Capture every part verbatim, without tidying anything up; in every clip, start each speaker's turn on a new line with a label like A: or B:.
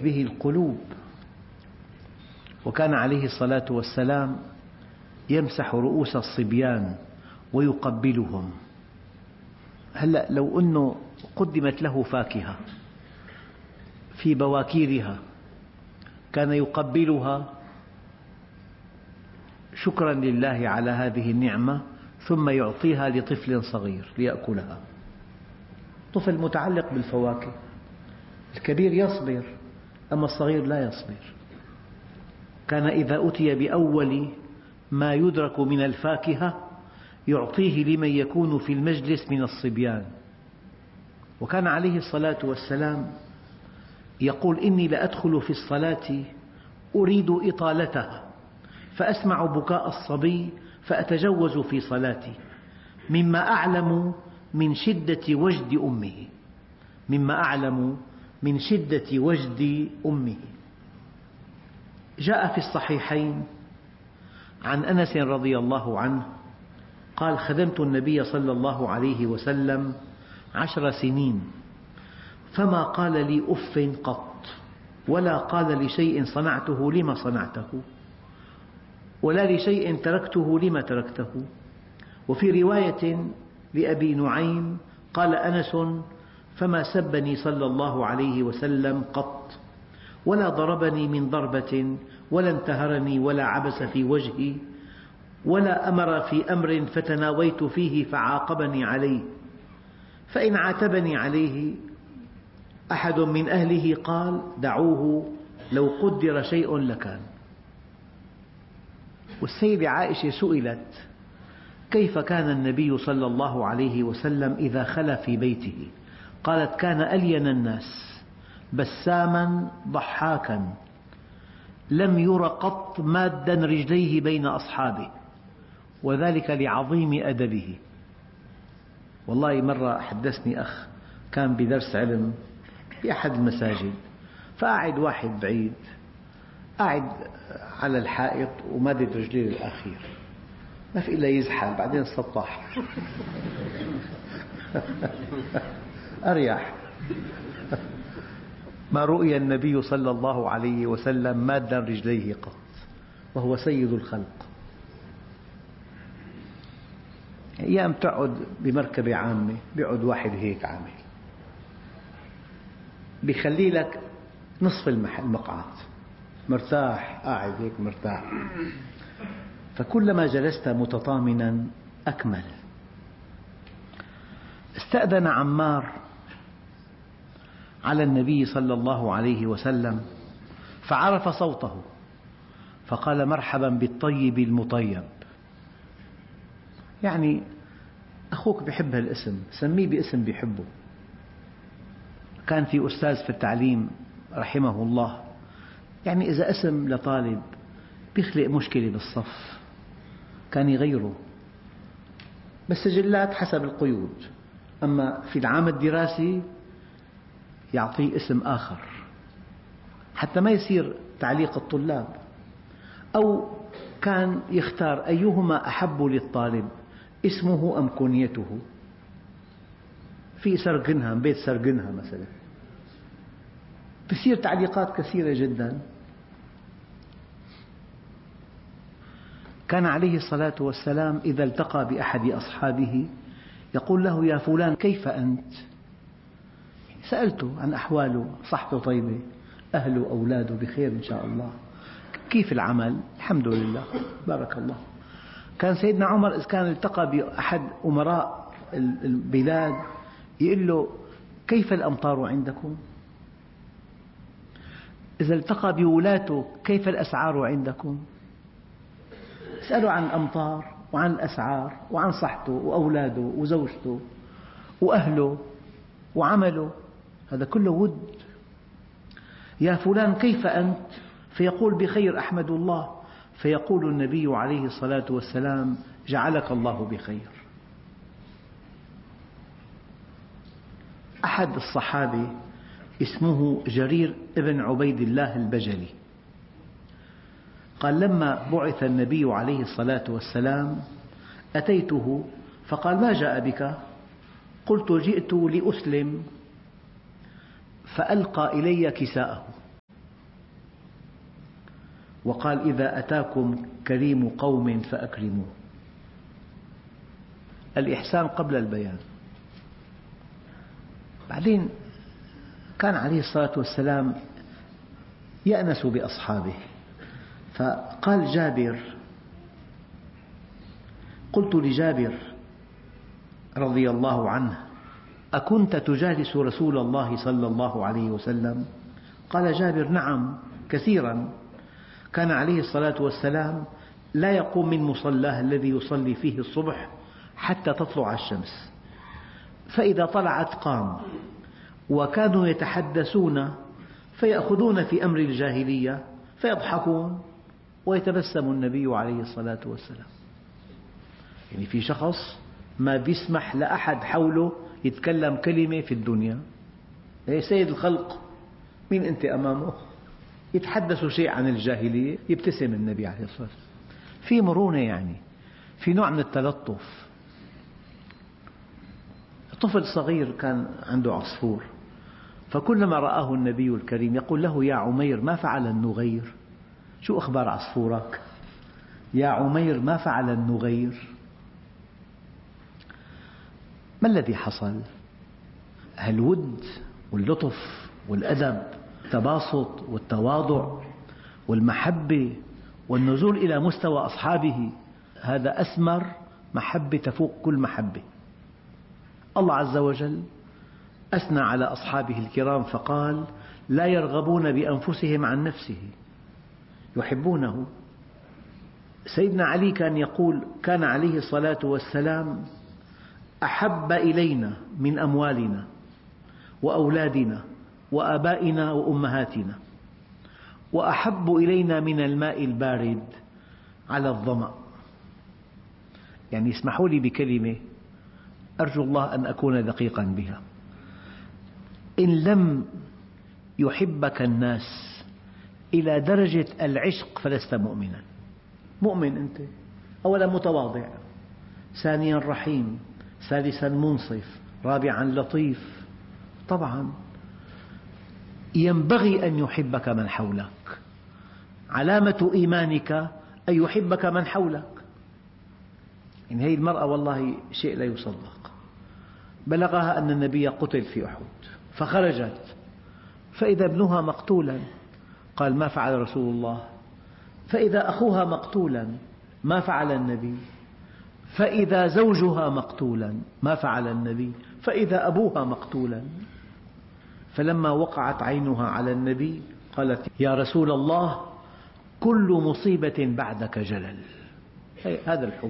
A: به القلوب. وكان عليه الصلاة والسلام يمسح رؤوس الصبيان ويقبلهم. هلأ لو أنه قدمت له فاكهة في بواكيرها كان يقبلها شكرا لله على هذه النعمة، ثم يعطيها لطفل صغير ليأكلها. طفل متعلق بالفواكه، الكبير يصبر أما الصغير لا يصبر. كان إذا أتي بأول ما يدرك من الفاكهة يعطيه لمن يكون في المجلس من الصبيان. وكان عليه الصلاة والسلام يقول: إني لأدخل في الصلاة أريد إطالتها فأسمع بكاء الصبي فأتجوز في صلاتي مما أعلم من شدة وجد أمه مما أعلم من شدة وجد أمه. جاء في الصحيحين عن أنس رضي الله عنه قال: خدمت النبي صلى الله عليه وسلم عشر سنين فما قال لي أف قط، ولا قال لشيء صنعته لما صنعته، ولا لشيء تركته لما تركته. وفي رواية لأبي نعيم قال أنس: فما سبني صلى الله عليه وسلم قط، ولا ضربني من ضربة، ولا انتهرني، ولا عبس في وجهي، ولا أمر في أمر فتناويت فيه فعاقبني عليه، فإن عاتبني عليه أحد من أهله قال: دعوه لو قدر شيء لكان. والسيدة عائشة سئلت: كيف كان النبي صلى الله عليه وسلم إذا خلا في بيته؟ قالت: كان ألين الناس بساما ضحاكا لم ير قط مادا رجليه بين أصحابه، وذلك لعظيم أدبه. والله مرة حدثني أخ كان بدرس علم في أحد المساجد، فقاعد واحد بعيد قاعد على الحائط ومادد رجليه للأخير، ما في إلا يزحل بعدين السطح أريح. ما رؤي النبي صلى الله عليه وسلم مادا رجليه قط وهو سيد الخلق. أيام تقعد بمركبة عامة بيقعد واحد هيك عامل بيخلي لك نصف المقعد مرتاح، قاعد هيك مرتاح، فكلما جلست متطامنا أكمل. استأذن عمار على النبي صلى الله عليه وسلم فعرف صوته فقال: مرحبا بالطيب المطيب. يعني أخوك بيحب هالاسم، سميه باسم بيحبه. كان في أستاذ في التعليم رحمه الله، يعني إذا اسم لطالب بيخلق مشكلة بالصف كان يغيره، بس سجلات حسب القيود، أما في العام الدراسي يعطيه اسم آخر حتى ما يصير تعليق الطلاب. أو كان يختار أيهما أحب للطالب، اسمه أم كنيته. في سرقنها بيت سرقنها مثلا، تصير تعليقات كثيرة جدا. كان عليه الصلاة والسلام إذا التقى بأحد أصحابه يقول له: يا فلان كيف أنت؟ سألته عن أحواله، صحته طيبة، أهله أولاده بخير إن شاء الله، كيف العمل؟ الحمد لله بارك الله. كان سيدنا عمر إذا كان التقى بأحد أمراء البلاد يقول له: كيف الأمطار عندكم؟ إذا التقى بولاته: كيف الأسعار عندكم؟ اسأله عن الأمطار وعن الأسعار وعن صحته وأولاده وزوجته وأهله وعمله، هذا كله ود. يا فلان كيف أنت؟ فيقول: بخير أحمد الله. فيقول النبي عليه الصلاة والسلام: جعلك الله بخير. أحد الصحابة اسمه جرير ابن عبيد الله البجلي قال: لما بعث النبي عليه الصلاة والسلام أتيته فقال: ما جاء بك؟ قلت: جئت لأسلم، فألقى إلي كساءه. وقال إذا أتاكم كريم قوم فأكرموه. الإحسان قبل البيان. بعدين كان عليه الصلاة والسلام يأنس بأصحابه، فقال جابر: قلت لجابر رضي الله عنه: أكنت تجالس رسول الله صلى الله عليه وسلم؟ قال جابر: نعم كثيرا، كان عليه الصلاة والسلام لا يقوم من مصلاه الذي يصلي فيه الصبح حتى تطلع الشمس، فإذا طلعت قام، وكانوا يتحدثون فيأخذون في أمر الجاهلية فيضحكون ويتبسم النبي عليه الصلاة والسلام. يعني في شخص ما بيسمح لأحد حوله يتكلم كلمة في الدنيا، سيد الخلق، مين أنت أمامه؟ يتحدث شيء عن الجاهلية يبتسم النبي عليه الصلاة والسلام. في مرونة، يعني في نوع من التلطف. طفل صغير كان عنده عصفور، فكلما رآه النبي الكريم يقول له: يا عمير ما فعل النغير؟ شو أخبار عصفورك؟ يا عمير ما فعل النغير؟ ما الذي حصل؟ الود واللطف والأدب، التباسط والتواضع والمحبة والنزول إلى مستوى أصحابه، هذا أثمر محبة تفوق كل محبة. الله عز وجل أثنى على أصحابه الكرام فقال: لا يرغبون بأنفسهم عن نفسه، يحبونه. سيدنا علي كان يقول: كان عليه الصلاة والسلام أحب إلينا من أموالنا وأولادنا وآبائنا وأمهاتنا، وأحب إلينا من الماء البارد على الظمأ. يعني اسمحوا لي بكلمة أرجو الله أن أكون دقيقا بها: إن لم يحبك الناس إلى درجة العشق فلست مؤمنا. مؤمن أنت، أولا متواضع، ثانيا رحيم، ثالثا منصف، رابعا لطيف. طبعا ينبغي أن يحبك من حولك، علامة إيمانك أن يحبك من حولك. إن هذه المرأة والله شيء لا يصدق، بلغها أن النبي قتل في أحد، فخرجت فإذا ابنها مقتولا، قال: ما فعل رسول الله؟ فإذا أخوها مقتولا، ما فعل النبي؟ فإذا زوجها مقتولا، ما فعل النبي؟ فإذا أبوها مقتولا. فلما وقعت عينها على النبي قالت: يا رسول الله، كل مصيبة بعدك جلل. هذا الحب.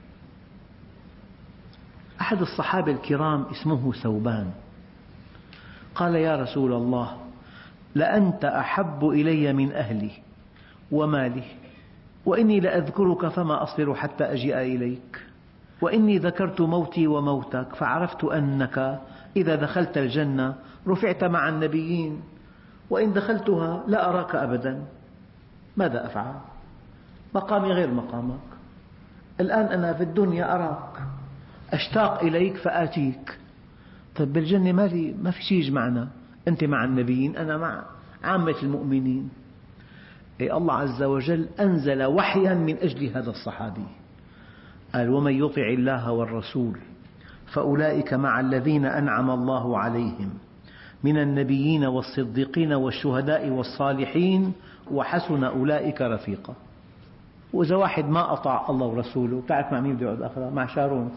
A: أحد الصحابة الكرام اسمه ثوبان قال: يا رسول الله، لأنت أحب إلي من أهلي ومالي، وإني لأذكرك فما أصبر حتى أجيء إليك، وإني ذكرت موتي وموتك فعرفت أنك إذا دخلت الجنة رفعت مع النبيين، وإن دخلتها لا أراك أبدا، ماذا أفعل؟ مقامي غير مقامك، الآن أنا في الدنيا أراك، أشتاق إليك فآتيك. طيب بالجنة ما في ما في شيء يجمعنا، أنت مع النبيين أنا مع عامة المؤمنين. أي الله عز وجل أنزل وحيا من أجل هذا الصحابي، قال: ومن يطع الله والرسول فأولئك مع الذين أنعم الله عليهم من النبيين والصديقين والشهداء والصالحين وحسن أولئك رفيقا. وإذا واحد ما أطاع الله ورسوله، تعرف مع مين بده يقعد آخرة؟ مع شارون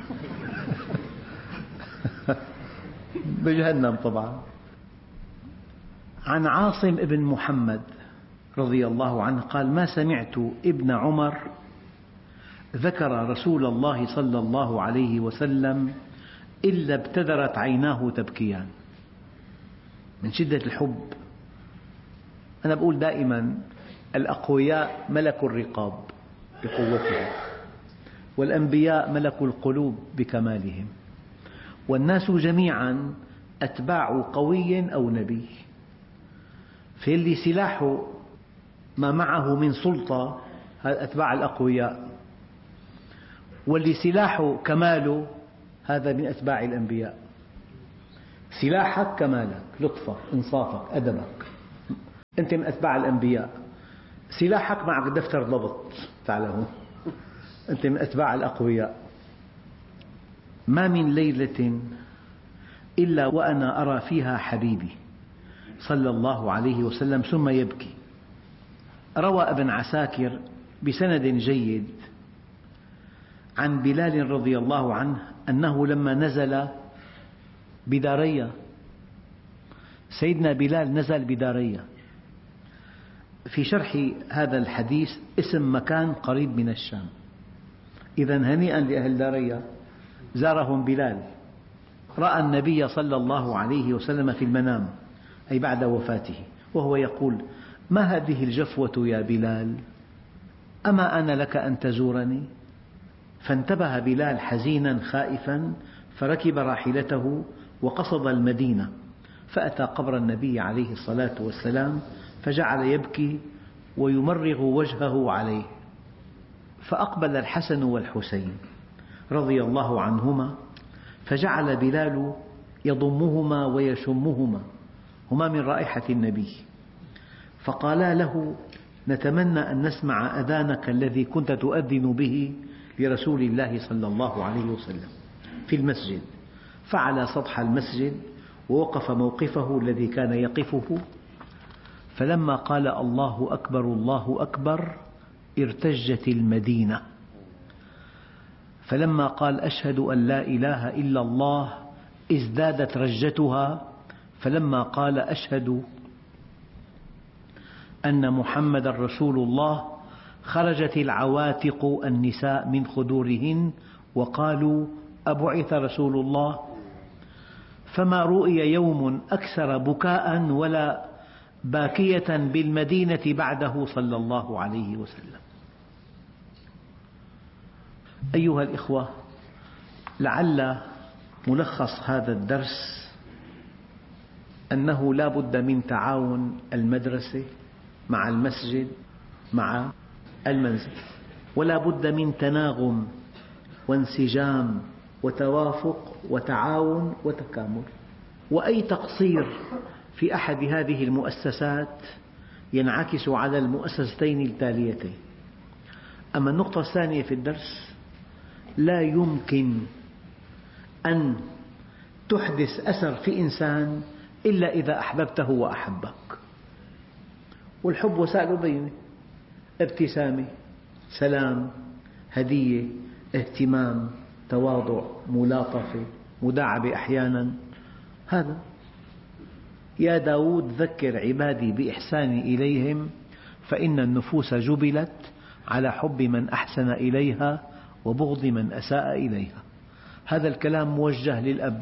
A: بجهنم طبعا. عن عاصم ابن محمد رضي الله عنه قال: ما سمعت ابن عمر ذكر رسول الله صلى الله عليه وسلم إلا ابتدرت عيناه تبكيان من شدة الحب. أنا أقول دائما: الأقوياء ملك الرقاب بقوتهم، والأنبياء ملك القلوب بكمالهم، والناس جميعا أتباع قوي أو نبي. فاللي سلاحه ما معه من سلطة هذا أتباع الأقوياء، واللي سلاحه كماله هذا من أتباع الأنبياء. سلاحك كمالك، لطفك، إنصافك، أدبك، أنت من أتباع الأنبياء. سلاحك معك دفتر ضبط، تعال هون، أنت من أتباع الأقوياء. ما من ليلة إلا وأنا أرى فيها حبيبي صلى الله عليه وسلم ثم يبكي. روى ابن عساكر بسند جيد عن بلال رضي الله عنه أنه لما نزل بدارية، سيدنا بلال نزل بدارية. في شرح هذا الحديث اسم مكان قريب من الشام، إذا هنيئا لأهل دارية، زارهم بلال. رأى النبي صلى الله عليه وسلم في المنام، أي بعد وفاته، وهو يقول: ما هذه الجفوة يا بلال؟ أما أنا لك أن تزورني؟ فانتبه بلال حزينا خائفا، فركب راحلته وقصد المدينة، فأتى قبر النبي عليه الصلاة والسلام فجعل يبكي ويمرغ وجهه عليه. فأقبل الحسن والحسين رضي الله عنهما، فجعل بلال يضمهما ويشمهما، هما من رائحة النبي، فقالا له: نتمنى أن نسمع أذانك الذي كنت تؤذن به لرسول الله صلى الله عليه وسلم في المسجد. فعلى سطح المسجد ووقف موقفه الذي كان يقفه، فلما قال: الله أكبر الله أكبر، ارتجت المدينة. فلما قال: أشهد أن لا إله إلا الله، ازدادت رجتها. فلما قال: أشهد أن محمدا رسول الله، خرجت العواتق النساء من خدورهن وقالوا: أبعث رسول الله؟ فما رؤي يوم أكثر بكاء ولا باكية بالمدينة بعده صلى الله عليه وسلم. أيها الإخوة، لعل ملخص هذا الدرس أنه لا بد من تعاون المدرسة مع المسجد مع المنزل، ولا بد من تناغم وانسجام وتوافق وتعاون وتكامل. وأي تقصير في أحد هذه المؤسسات ينعكس على المؤسستين التاليتين. أما النقطة الثانية في الدرس: لا يمكن أن تحدث أثر في إنسان إلا إذا أحببته وأحبك. والحب وسائله بينة: ابتسامة، سلام، هدية، اهتمام، تواضع، ملاطفة، مداعبة أحيانا. هذا: يا داود ذكر عبادي بإحساني إليهم فإن النفوس جبلت على حب من أحسن إليها وبغض من أساء إليها. هذا الكلام موجه للأب.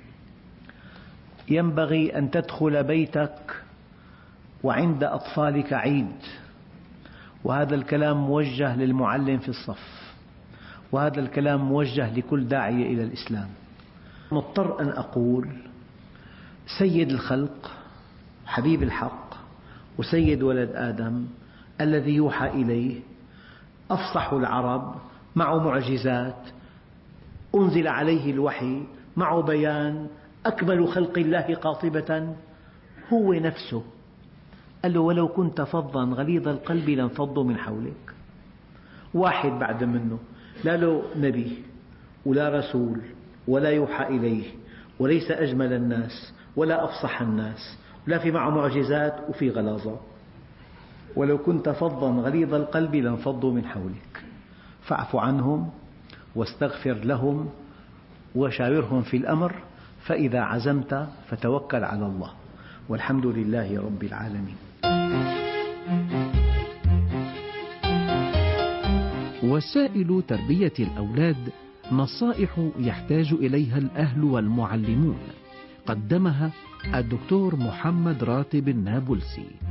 A: ينبغي أن تدخل بيتك وعند أطفالك عيد، وهذا الكلام موجه للمعلم في الصف، وهذا الكلام موجه لكل داعية إلى الإسلام. مضطر أن أقول: سيد الخلق، حبيب الحق، وسيد ولد آدم الذي يوحى إليه، أفصح العرب، معه معجزات، أنزل عليه الوحي، معه بيان، أكمل خلق الله قاطبة، هو نفسه. قال له: ولو كنت فظا غليظ القلب لانفضوا من حولك. واحد بعد منه، لا له نبي ولا رسول ولا يوحى إليه، وليس أجمل الناس ولا أفصح الناس، ولا في معه معجزات وفي غلاظة. ولو كنت فظا غليظ القلب لانفضوا من حولك فاعف عنهم واستغفر لهم وشاورهم في الأمر فإذا عزمت فتوكل على الله، والحمد لله رب العالمين.
B: وسائل تربية الأولاد نصائح يحتاج إليها الأهل والمعلمون، قدمها الدكتور محمد راتب النابلسي.